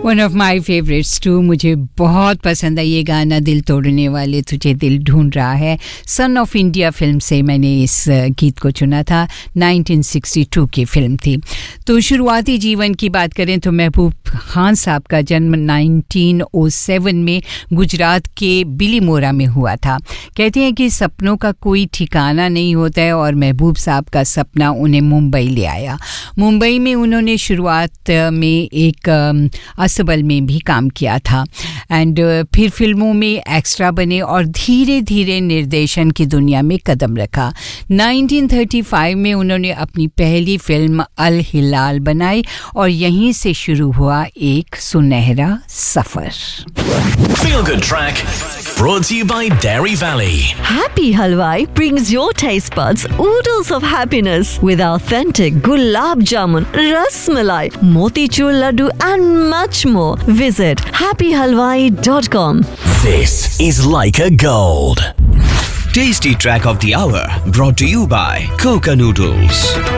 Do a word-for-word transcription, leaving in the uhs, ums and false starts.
One of my favourites to, मुझे बहुत पसंद है ये गाना, दिल तोड़ने वाले तुझे दिल ढूंढ रहा है। सन ऑफ इंडिया फिल्म से मैंने इस गीत को चुना था, नाइनटीन सिक्सटी टू की फिल्म थी। तो शुरुआती जीवन की बात करें तो महबूब खान साहब का जन्म नाइनटीन ओ सेवन में गुजरात के बिलीमोरा में हुआ था। कहते हैं कि सपनों का कोई ठिकाना नहीं होता है और महबूब साहब का सपना उन्हें मुंबई ले आया। मुंबई में उन्होंने शुरुआत में एक असबल में भी काम किया था एंड फिर फिल्मों में एक्स्ट्रा बने और धीरे धीरे निर्देशन की दुनिया में कदम रखा। नाइनटीन थर्टी फाइव में उन्होंने अपनी पहली फिल्म अल हिलाल बनाई और यहीं से शुरू हुआ एक सुनहरा सफर। Feel Good Track brought to you by Dairy Valley. Happy Halwai brings your taste buds oodles of happiness with authentic gulab jamun, ras malai, motichur laddu and much more. Visit happy halwai dot com. This is Leica Gold. Tasty Track of the Hour brought to you by Coca Noodles.